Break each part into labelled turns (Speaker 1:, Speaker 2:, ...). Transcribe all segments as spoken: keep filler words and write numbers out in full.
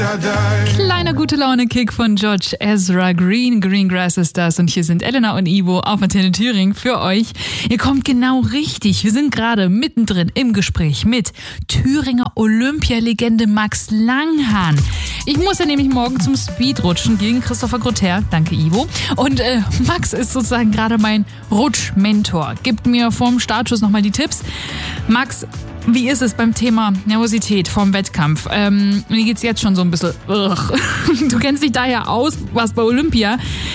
Speaker 1: Kleiner Gute-Laune-Kick von George Ezra Green. Greengrass ist das und hier sind Elena und Ivo auf Antenne Thüringen für euch. Ihr kommt genau richtig. Wir sind gerade mittendrin im Gespräch mit Thüringer Olympialegende Max Langhahn. Ich muss ja nämlich morgen zum Speedrutschen gegen Christopher Grotter. Danke, Ivo. Und äh, Max ist sozusagen gerade mein Rutschmentor. Gibt mir vorm Startschuss nochmal die Tipps. Max, wie ist es beim Thema Nervosität vorm Wettkampf? Ähm, mir geht's jetzt schon so ein bisschen. Ugh. Du kennst dich da ja aus, warst bei Olympia.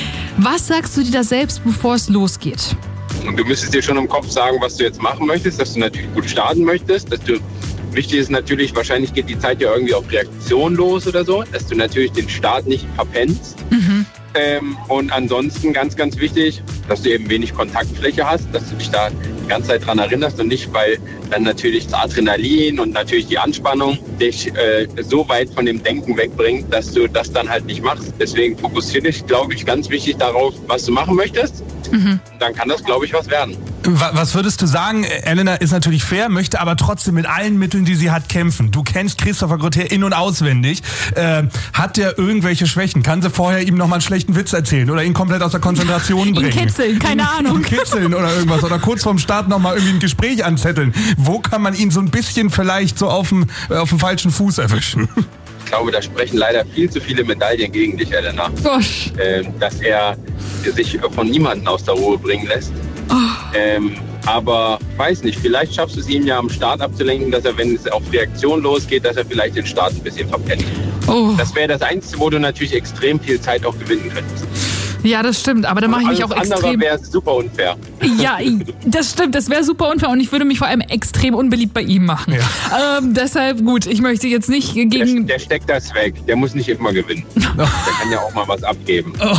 Speaker 1: Was sagst du dir da selbst, bevor es losgeht?
Speaker 2: Und du müsstest dir schon im Kopf sagen, was du jetzt machen möchtest, dass du natürlich gut starten möchtest, dass du, wichtig ist natürlich, wahrscheinlich geht die Zeit ja irgendwie auf Reaktion los oder so, dass du natürlich den Start nicht verpennst. Mhm. Ähm, und ansonsten ganz, ganz wichtig, dass du eben wenig Kontaktfläche hast, dass du dich da die ganze Zeit dran erinnerst und nicht, weil dann natürlich das Adrenalin und natürlich die Anspannung dich äh, so weit von dem Denken wegbringt, dass du das dann halt nicht machst. Deswegen fokussiere dich, glaube ich, ganz wichtig darauf, was du machen möchtest. Mhm. Dann kann das, glaube ich, was werden.
Speaker 3: Was würdest du sagen? Elena ist natürlich fair, möchte aber trotzdem mit allen Mitteln, die sie hat, kämpfen. Du kennst Christopher Grotter in- und auswendig. Äh, hat der irgendwelche Schwächen? Kann sie vorher ihm nochmal einen schlechten Witz erzählen oder ihn komplett aus der Konzentration bringen?
Speaker 1: Ihn kitzeln, keine ihn, Ahnung.
Speaker 3: Ihn kitzeln oder irgendwas. Oder kurz vorm Start nochmal irgendwie ein Gespräch anzetteln. Wo kann man ihn so ein bisschen vielleicht so auf dem, auf dem falschen Fuß erwischen?
Speaker 2: Ich glaube, da sprechen leider viel zu viele Medaillen gegen dich, Elena.
Speaker 1: Gosh.
Speaker 2: Äh, dass er sich von niemandem aus der Ruhe bringen lässt. Oh. Ähm, aber weiß nicht, vielleicht schaffst du es ihm ja am Start abzulenken, dass er, wenn es auf Reaktion losgeht, dass er vielleicht den Start ein bisschen verpennt. Oh. Das wäre das Einzige, wo du natürlich extrem viel Zeit auch gewinnen könntest.
Speaker 1: Ja, das stimmt, aber da mache ich mich auch extrem...
Speaker 2: Alles andere wäre super unfair.
Speaker 1: Ja, das stimmt, das wäre super unfair und ich würde mich vor allem extrem unbeliebt bei ihm machen. Ja. Ähm, deshalb, gut, ich möchte jetzt nicht gegen...
Speaker 2: Der, der steckt das weg, der muss nicht immer gewinnen. Der kann ja auch mal was abgeben.
Speaker 3: Oh.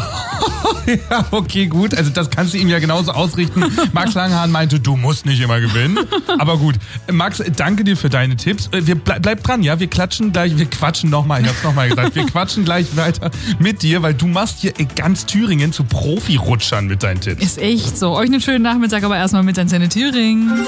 Speaker 3: Ja, okay, gut, also das kannst du ihm ja genauso ausrichten. Max Langhahn meinte, du musst nicht immer gewinnen. Aber gut, Max, danke dir für deine Tipps. Wir bleib, bleib dran, ja, wir klatschen gleich, wir quatschen nochmal, ich hab's nochmal gesagt, wir quatschen gleich weiter mit dir, weil du machst hier ganz Thüringen zu Profi-Rutschern mit deinen Tipps.
Speaker 1: Ist echt so. Euch einen schönen Nachmittag, aber erstmal mit Antenne Thüringen.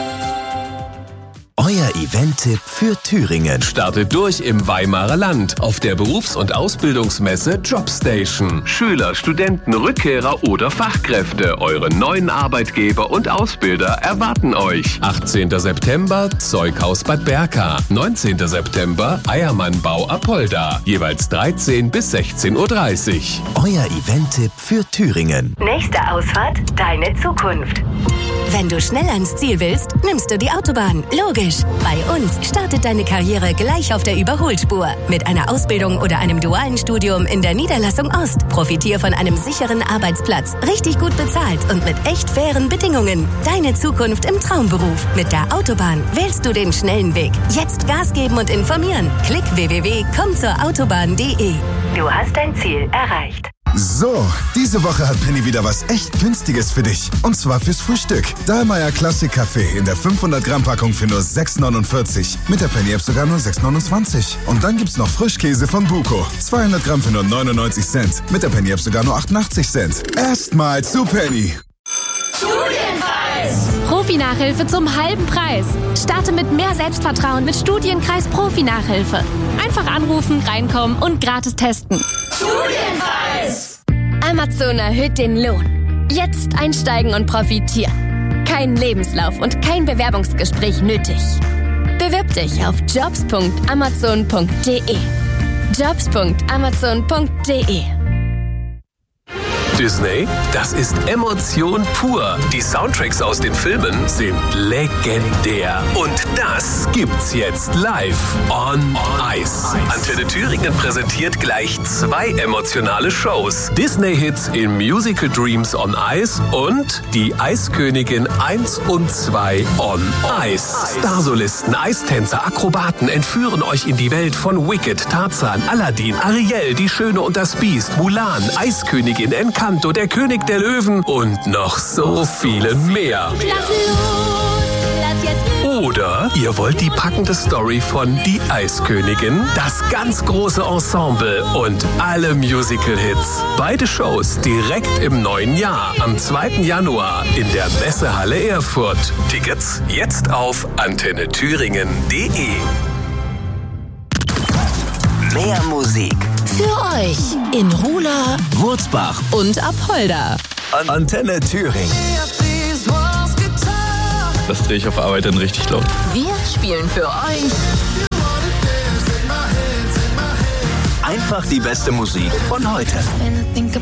Speaker 4: Euer Event-Tipp für Thüringen.
Speaker 5: Startet durch im Weimarer Land auf der Berufs- und Ausbildungsmesse Jobstation. Schüler, Studenten, Rückkehrer oder Fachkräfte, eure neuen Arbeitgeber und Ausbilder erwarten euch. achtzehnter September Zeughaus Bad Berka, neunzehnter September Eiermannbau Apolda, jeweils dreizehn bis sechzehn Uhr dreißig.
Speaker 4: Euer Event-Tipp für Thüringen.
Speaker 6: Nächste Ausfahrt, deine Zukunft. Wenn du schnell ans Ziel willst, nimmst du die Autobahn. Logisch. Bei uns startet deine Karriere gleich auf der Überholspur. Mit einer Ausbildung oder einem dualen Studium in der Niederlassung Ost. Profitier von einem sicheren Arbeitsplatz. Richtig gut bezahlt und mit echt fairen Bedingungen. Deine Zukunft im Traumberuf. Mit der Autobahn wählst du den schnellen Weg. Jetzt Gas geben und informieren. Klick w w w punkt komm zur autobahn punkt de. Du hast dein Ziel erreicht.
Speaker 7: So, diese Woche hat Penny wieder was echt Günstiges für dich. Und zwar fürs Frühstück. Dahlmeier Classic Kaffee in der fünfhundert Gramm Packung für nur sechs neunundvierzig. Mit der Penny App sogar nur sechs neunundzwanzig. Und dann gibt's noch Frischkäse von Buko. zweihundert Gramm für nur neunundneunzig Cent. Mit der Penny App sogar nur achtundachtzig Cent. Erstmal zu Penny.
Speaker 8: Studienkreis! Profi-Nachhilfe zum halben Preis. Starte mit mehr Selbstvertrauen mit Studienkreis Profi-Nachhilfe. Einfach anrufen, reinkommen und gratis testen.
Speaker 9: Studienkreis!
Speaker 8: Amazon erhöht den Lohn. Jetzt einsteigen und profitieren. Kein Lebenslauf und kein Bewerbungsgespräch nötig. Bewirb dich auf jobs punkt amazon punkt de. jobs punkt amazon punkt de.
Speaker 5: Disney, das ist Emotion pur. Die Soundtracks aus den Filmen sind legendär. Und das gibt's jetzt live on Ice. Antenne Thüringen präsentiert gleich zwei emotionale Shows. Disney-Hits in Musical Dreams on Ice und die Eiskönigin eins und zwei on Ice. Starsolisten, Eistänzer, Akrobaten entführen euch in die Welt von Wicked, Tarzan, Aladdin, Ariel, die Schöne und das Biest, Mulan, Eiskönigin, Encanto, der König der Löwen und noch so viele mehr.
Speaker 8: Lass los, lass jetzt los.
Speaker 5: Oder ihr wollt die packende Story von Die Eiskönigin, das ganz große Ensemble und alle Musical-Hits. Beide Shows direkt im neuen Jahr, am zweiten Januar in der Messehalle Erfurt. Tickets jetzt auf antenne thüringen punkt de.
Speaker 4: Mehr Musik.
Speaker 8: Für euch in Rula
Speaker 4: Wurzbach
Speaker 8: und Apolda.
Speaker 4: An Antenne Thüringen.
Speaker 10: Das drehe ich auf Arbeit dann richtig laut.
Speaker 8: Wir spielen für euch
Speaker 4: Einfach die beste Musik von heute.